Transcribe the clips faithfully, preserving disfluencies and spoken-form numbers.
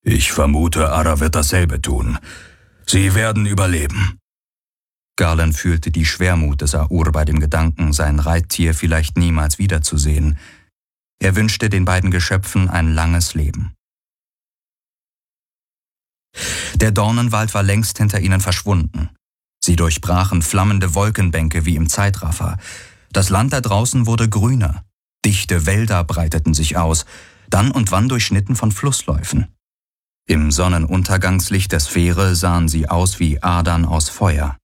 Ich vermute, Ara wird dasselbe tun. Sie werden überleben. Garland fühlte die Schwermut des Aur bei dem Gedanken, sein Reittier vielleicht niemals wiederzusehen. Er wünschte den beiden Geschöpfen ein langes Leben. Der Dornenwald war längst hinter ihnen verschwunden. Sie durchbrachen flammende Wolkenbänke wie im Zeitraffer. Das Land da draußen wurde grüner. Dichte Wälder breiteten sich aus, dann und wann durchschnitten von Flussläufen. Im Sonnenuntergangslicht der Sphäre sahen sie aus wie Adern aus Feuer.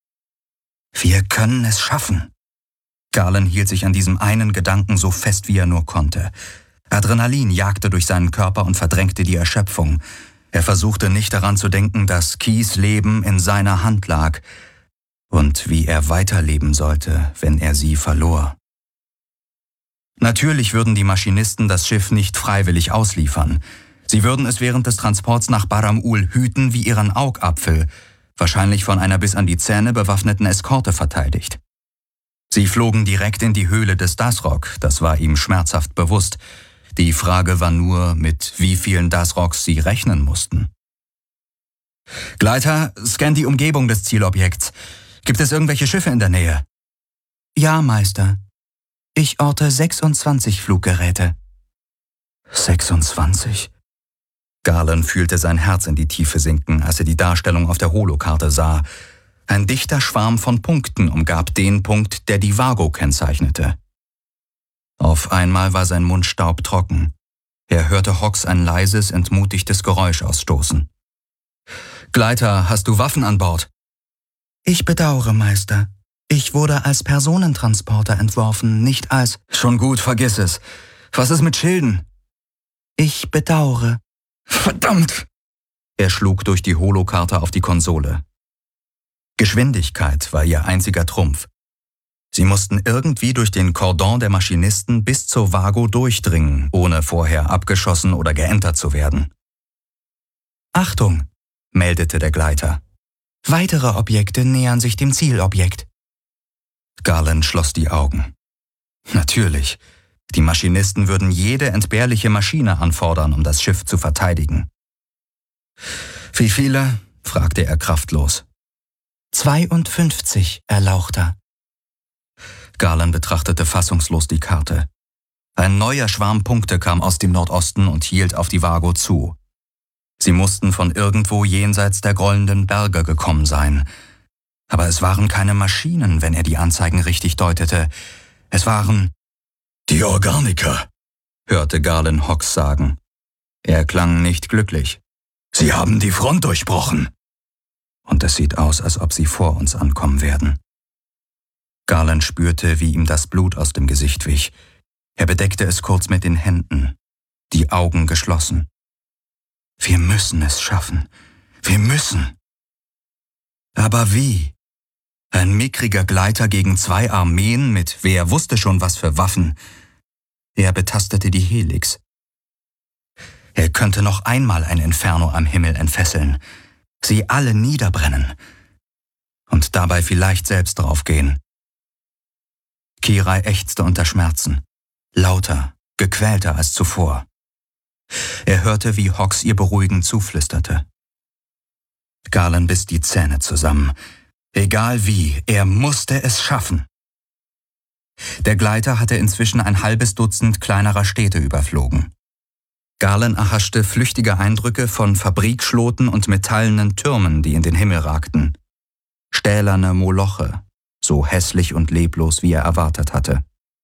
»Wir können es schaffen!« Garland hielt sich an diesem einen Gedanken so fest, wie er nur konnte. Adrenalin jagte durch seinen Körper und verdrängte die Erschöpfung. Er versuchte nicht daran zu denken, dass Keys Leben in seiner Hand lag und wie er weiterleben sollte, wenn er sie verlor. Natürlich würden die Maschinisten das Schiff nicht freiwillig ausliefern. Sie würden es während des Transports nach Barram-Ul hüten wie ihren Augapfel, wahrscheinlich von einer bis an die Zähne bewaffneten Eskorte verteidigt. Sie flogen direkt in die Höhle des Dasrok, das war ihm schmerzhaft bewusst. Die Frage war nur, mit wie vielen Dasroks sie rechnen mussten. »Gleiter, scan die Umgebung des Zielobjekts. Gibt es irgendwelche Schiffe in der Nähe?« »Ja, Meister. Ich orte sechsundzwanzig Fluggeräte.« »sechsundzwanzig?« Garland fühlte sein Herz in die Tiefe sinken, als er die Darstellung auf der Holokarte sah. Ein dichter Schwarm von Punkten umgab den Punkt, der die Vago kennzeichnete. Auf einmal war sein Mund staubtrocken. Er hörte Hawks ein leises, entmutigtes Geräusch ausstoßen. »Gleiter, hast du Waffen an Bord?« »Ich bedauere, Meister. Ich wurde als Personentransporter entworfen, nicht als...« »Schon gut, vergiss es. Was ist mit Schilden?« »Ich bedauere.« »Verdammt!« Er schlug durch die Holokarte auf die Konsole. Geschwindigkeit war ihr einziger Trumpf. Sie mussten irgendwie durch den Kordon der Maschinisten bis zur Vago durchdringen, ohne vorher abgeschossen oder geentert zu werden. »Achtung«, meldete der Gleiter. »Weitere Objekte nähern sich dem Zielobjekt.« Garland schloss die Augen. Natürlich, die Maschinisten würden jede entbehrliche Maschine anfordern, um das Schiff zu verteidigen. »Wie viele?« fragte er kraftlos. »zweiundfünfzig, Erlauchter.« Garland betrachtete fassungslos die Karte. Ein neuer Schwarm Punkte kam aus dem Nordosten und hielt auf die Vago zu. Sie mussten von irgendwo jenseits der grollenden Berge gekommen sein. Aber es waren keine Maschinen, wenn er die Anzeigen richtig deutete. Es waren... »Die Organiker«, hörte Garland Hawks sagen. Er klang nicht glücklich. »Sie haben die Front durchbrochen.« »Und es sieht aus, als ob sie vor uns ankommen werden.« Garland spürte, wie ihm das Blut aus dem Gesicht wich. Er bedeckte es kurz mit den Händen, die Augen geschlossen. »Wir müssen es schaffen. Wir müssen.« Aber wie? Ein mickriger Gleiter gegen zwei Armeen mit wer wusste schon was für Waffen. Er betastete die Helix. Er könnte noch einmal ein Inferno am Himmel entfesseln, sie alle niederbrennen und dabei vielleicht selbst draufgehen. Kirai ächzte unter Schmerzen, lauter, gequälter als zuvor. Er hörte, wie Hawks ihr beruhigend zuflüsterte. Garland biss die Zähne zusammen. Egal wie, er musste es schaffen. Der Gleiter hatte inzwischen ein halbes Dutzend kleinerer Städte überflogen. Garland erhaschte flüchtige Eindrücke von Fabrikschloten und metallenen Türmen, die in den Himmel ragten. Stählerne Moloche, so hässlich und leblos, wie er erwartet hatte.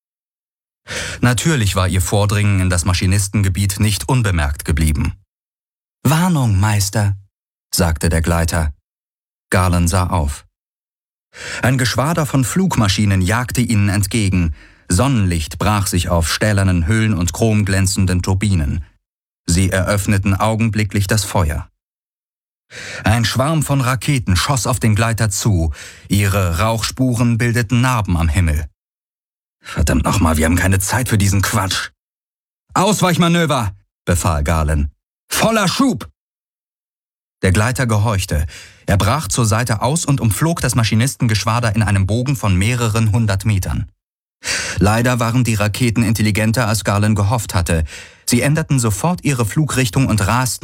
Natürlich war ihr Vordringen in das Maschinistengebiet nicht unbemerkt geblieben. »Warnung, Meister«, sagte der Gleiter. Garland sah auf. Ein Geschwader von Flugmaschinen jagte ihnen entgegen. Sonnenlicht brach sich auf stählernen Hüllen und chromglänzenden Turbinen. Sie eröffneten augenblicklich das Feuer. Ein Schwarm von Raketen schoss auf den Gleiter zu. Ihre Rauchspuren bildeten Narben am Himmel. »Verdammt nochmal, wir haben keine Zeit für diesen Quatsch!« »Ausweichmanöver«, befahl Garland. »Voller Schub!« Der Gleiter gehorchte. Er brach zur Seite aus und umflog das Maschinistengeschwader in einem Bogen von mehreren hundert Metern. Leider waren die Raketen intelligenter, als Garland gehofft hatte. Sie änderten sofort ihre Flugrichtung und rasten